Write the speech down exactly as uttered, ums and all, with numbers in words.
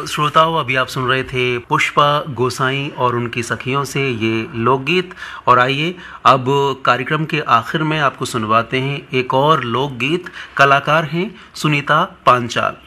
श्रोताओं, अभी आप सुन रहे थे पुष्पा गोसाई और उनकी सखियों से ये लोकगीत। और आइए अब कार्यक्रम के आखिर में आपको सुनवाते हैं एक और लोकगीत। कलाकार हैं सुनीता पांचाल।